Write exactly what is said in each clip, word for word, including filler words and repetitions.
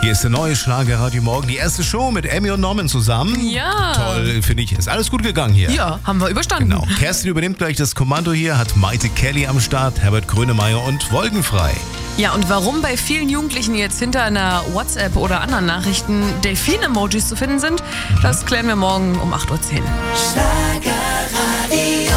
Hier ist der neue Schlager-Radio Morgen. Die erste Show mit Emmy und Norman zusammen. Ja. Toll, finde ich. Ist alles gut gegangen hier. Ja, haben wir überstanden. Genau. Kerstin übernimmt gleich das Kommando hier, hat Maite Kelly am Start, Herbert Grönemeyer und Wolkenfrei. Ja, und warum bei vielen Jugendlichen jetzt hinter einer WhatsApp oder anderen Nachrichten Delfin-Emojis zu finden sind, das klären wir morgen um acht Uhr zehn. Schlagerradio.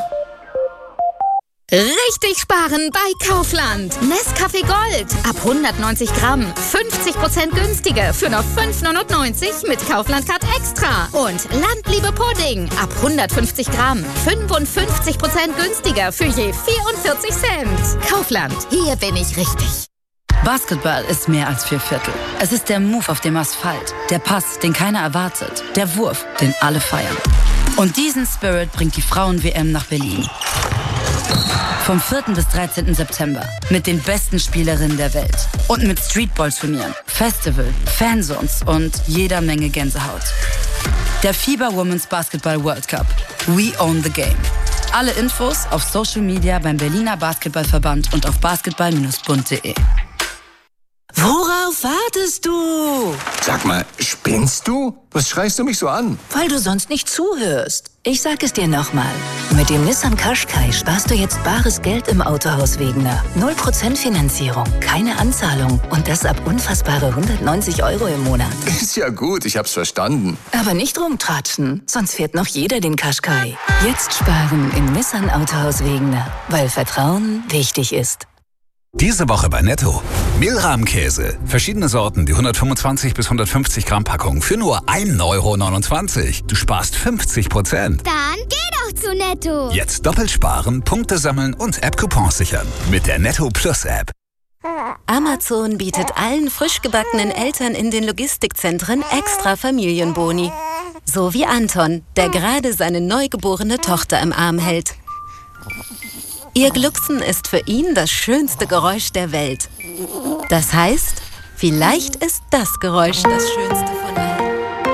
Richtig sparen bei Kaufland. Nescafé Gold ab hundertneunzig Gramm. fünfzig Prozent günstiger für nur fünf neunundneunzig mit Kaufland Card Extra. Und Landliebe Pudding ab hundertfünfzig Gramm. fünfundfünfzig Prozent günstiger für je vierundvierzig Cent. Kaufland, hier bin ich richtig. Basketball ist mehr als vier Viertel. Es ist der Move auf dem Asphalt, der Pass, den keiner erwartet, der Wurf, den alle feiern. Und diesen Spirit bringt die Frauen-W M nach Berlin. Vom vierten bis dreizehnten September mit den besten Spielerinnen der Welt. Und mit Streetball-Turnieren, Festival, Fanzones und jeder Menge Gänsehaut. Der FIBA Women's Basketball World Cup. We own the game. Alle Infos auf Social Media beim Berliner Basketballverband und auf basketball Bindestrich bund punkt de. Worauf wartest du? Sag mal, spinnst du? Was schreist du mich so an? Weil du sonst nicht zuhörst. Ich sag es dir nochmal. Mit dem Nissan Qashqai sparst du jetzt bares Geld im Autohaus Wegener. null Prozent Finanzierung, keine Anzahlung und das ab unfassbare hundertneunzig Euro im Monat. Ist ja gut, ich hab's verstanden. Aber nicht rumtratschen, sonst fährt noch jeder den Qashqai. Jetzt sparen im Nissan Autohaus Wegener, weil Vertrauen wichtig ist. Diese Woche bei Netto. Mehlrahmkäse. Verschiedene Sorten, die hundertfünfundzwanzig bis hundertfünfzig Gramm Packung für nur ein Euro neunundzwanzig. Du sparst fünfzig Prozent. Dann geh doch zu Netto. Jetzt doppelt sparen, Punkte sammeln und App-Coupons sichern. Mit der Netto Plus App. Amazon bietet allen frisch gebackenen Eltern in den Logistikzentren extra Familienboni. So wie Anton, der gerade seine neugeborene Tochter im Arm hält. Ihr Glucksen ist für ihn das schönste Geräusch der Welt. Das heißt, vielleicht ist das Geräusch das schönste von allen.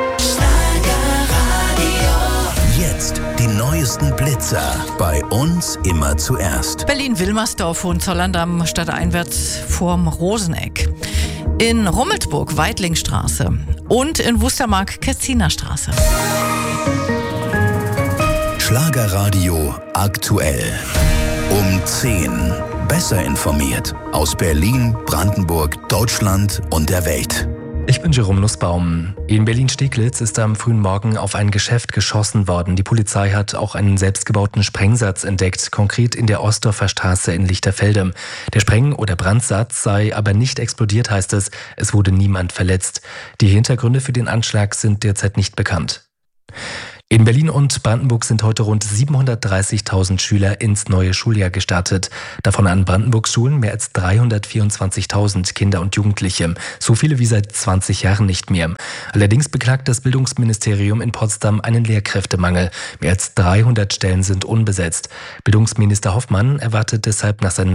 Jetzt die neuesten Blitzer. Bei uns immer zuerst. Berlin-Wilmersdorf, Hohenzollern-Damm, stadteinwärts vorm Roseneck. In Rummelsburg, Weitlingstraße. Und in Wustermark, Kessinerstraße. Schlagerradio aktuell. Um zehn. Besser informiert. Aus Berlin, Brandenburg, Deutschland und der Welt. Ich bin Jerome Nussbaum. In Berlin-Steglitz ist am frühen Morgen auf ein Geschäft geschossen worden. Die Polizei hat auch einen selbstgebauten Sprengsatz entdeckt, konkret in der Ostdorfer Straße in Lichterfelde. Der Spreng- oder Brandsatz sei aber nicht explodiert, heißt es. Es wurde niemand verletzt. Die Hintergründe für den Anschlag sind derzeit nicht bekannt. In Berlin und Brandenburg sind heute rund siebenhundertdreißigtausend Schüler ins neue Schuljahr gestartet. Davon an Brandenburgs Schulen mehr als dreihundertvierundzwanzigtausend Kinder und Jugendliche. So viele wie seit zwanzig Jahren nicht mehr. Allerdings beklagt das Bildungsministerium in Potsdam einen Lehrkräftemangel. Mehr als dreihundert Stellen sind unbesetzt. Bildungsminister Hoffmann erwartet deshalb nach seinem